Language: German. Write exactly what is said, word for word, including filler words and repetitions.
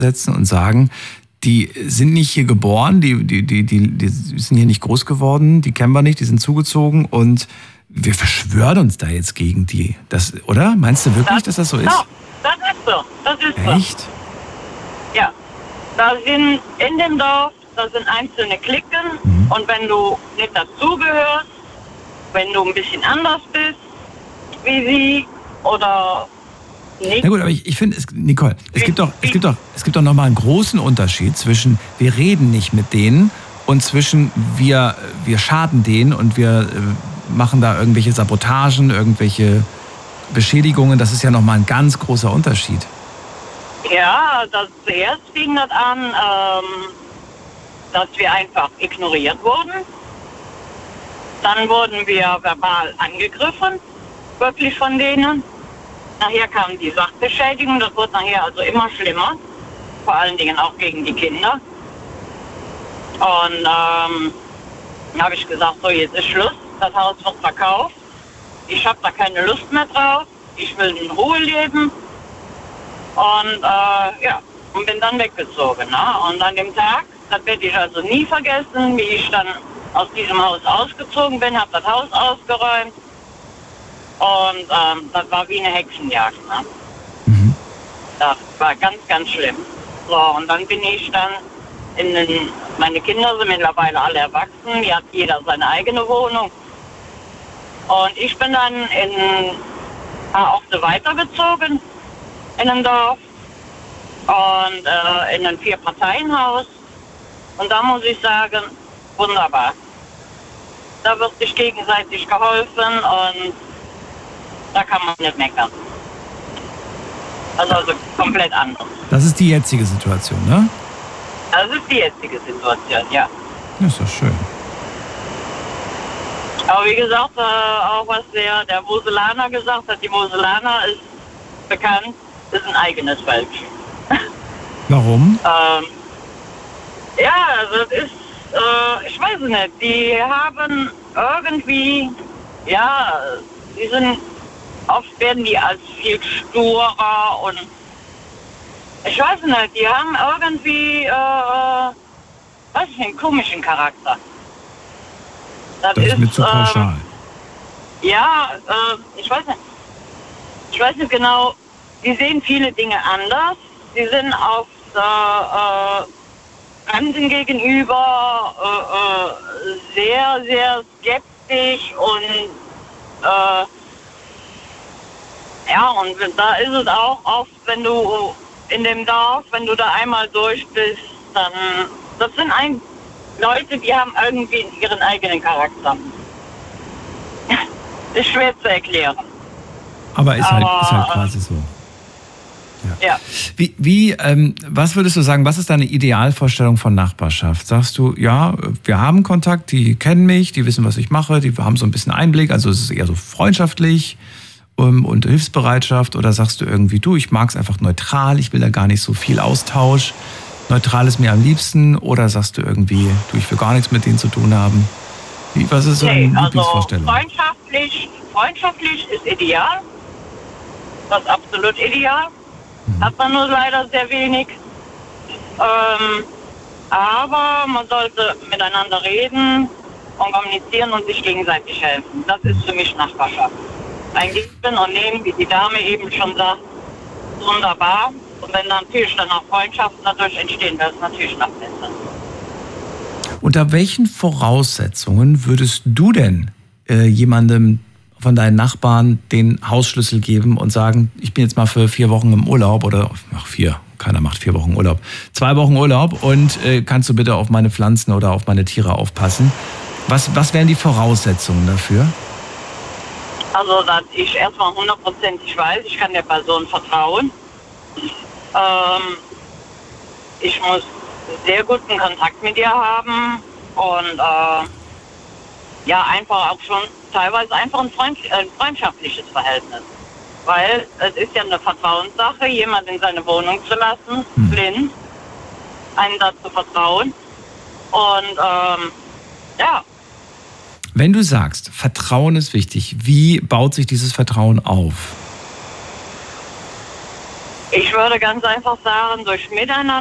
setzen und sagen, die sind nicht hier geboren, die, die, die, die, die sind hier nicht groß geworden, die kennen wir nicht, die sind zugezogen und wir verschwören uns da jetzt gegen die. Das, oder? Meinst du wirklich, das, dass das so ist? Ja, das ist so. Das ist Echt? so. Ja. Da sind in dem Dorf, da sind einzelne Cliquen mhm. und wenn du nicht dazugehörst, wenn du ein bisschen anders bist wie sie oder nicht. Na gut, aber ich, ich finde, Nicole, es gibt doch, es gibt doch, es gibt doch nochmal einen großen Unterschied zwischen wir reden nicht mit denen und zwischen wir, wir schaden denen und wir äh, machen da irgendwelche Sabotagen, irgendwelche Beschädigungen. Das ist ja nochmal ein ganz großer Unterschied. Ja, das zuerst fing das an, ähm, dass wir einfach ignoriert wurden. Dann wurden wir verbal angegriffen, wirklich von denen. Nachher kam die Sachbeschädigung, das wurde nachher also immer schlimmer, vor allen Dingen auch gegen die Kinder. Und ähm, dann habe ich gesagt, so jetzt ist Schluss, das Haus wird verkauft, ich habe da keine Lust mehr drauf, ich will in Ruhe leben. Und äh, ja, und bin dann weggezogen. Ne? Und an dem Tag, das werde ich also nie vergessen, wie ich dann aus diesem Haus ausgezogen bin, habe das Haus ausgeräumt. Und ähm, das war wie eine Hexenjagd. Ne? Mhm. Das war ganz, ganz schlimm. So, und dann bin ich dann in den, meine Kinder sind mittlerweile alle erwachsen, hier hat jeder seine eigene Wohnung. Und ich bin dann in ein paar Orte weitergezogen, in einem Dorf und äh, in ein Vier-Parteien-Haus. Und da muss ich sagen, wunderbar. Da wird sich gegenseitig geholfen und da kann man nicht meckern. Also, also komplett anders. Das ist die jetzige Situation, ne? Das ist die jetzige Situation, ja. Das ist doch schön. Aber wie gesagt, äh, auch was der, der Moselaner gesagt hat, die Moselaner ist bekannt, ist ein eigenes Volk. Warum? ähm, ja, also das ist, äh, ich weiß es nicht, die haben irgendwie, ja, die sind, oft werden die als viel sturer und ich weiß nicht, die haben irgendwie, äh, weiß ich nicht, einen komischen Charakter. Das, das ist, ist mir zu pauschal. Ähm, ja, äh, ich weiß nicht, ich weiß nicht genau, die sehen viele Dinge anders, die sind auf äh, äh, Fremden gegenüber äh, äh, sehr, sehr skeptisch und äh, ja, und da ist es auch oft, wenn du in dem Dorf, wenn du da einmal durch bist, dann, das sind ein, Leute, die haben irgendwie ihren eigenen Charakter. Ist schwer zu erklären. Aber ist, Aber, halt, ist halt quasi so. Ja. ja. Wie, wie ähm, was würdest du sagen, was ist deine Idealvorstellung von Nachbarschaft? Sagst du, ja, wir haben Kontakt, die kennen mich, die wissen, was ich mache, die haben so ein bisschen Einblick, also es ist eher so freundschaftlich um, und Hilfsbereitschaft, oder sagst du irgendwie, du, ich mag es einfach neutral, ich will da gar nicht so viel Austausch, neutral ist mir am liebsten, oder sagst du irgendwie, du, ich will gar nichts mit denen zu tun haben? Wie, was ist so nee, deine also Lieblingsvorstellung? Freundschaftlich, freundschaftlich ist ideal, das ist absolut ideal. Hat man nur leider sehr wenig. Ähm, aber man sollte miteinander reden und kommunizieren und sich gegenseitig helfen. Das ist für mich Nachbarschaft. Ein Geben und Nehmen, wie die Dame eben schon sagt, wunderbar. Und wenn dann natürlich dann auch Freundschaften dadurch entstehen, wäre es natürlich noch besser. Unter welchen Voraussetzungen würdest du denn äh, jemandem von deinen Nachbarn den Hausschlüssel geben und sagen, ich bin jetzt mal für vier Wochen im Urlaub oder, ach vier, keiner macht vier Wochen Urlaub, zwei Wochen Urlaub und äh, kannst du bitte auf meine Pflanzen oder auf meine Tiere aufpassen? Was, was wären die Voraussetzungen dafür? Also, dass ich erstmal hundertprozentig weiß, ich kann der Person vertrauen. Ähm, ich muss sehr guten Kontakt mit ihr haben und äh, ja, einfach auch schon teilweise einfach ein, Freund, ein freundschaftliches Verhältnis. Weil es ist ja eine Vertrauenssache, jemand in seine Wohnung zu lassen, hm. blind, einem dazu vertrauen. Und ähm, ja. Wenn du sagst, Vertrauen ist wichtig, wie baut sich dieses Vertrauen auf? Ich würde ganz einfach sagen, durch Miteinander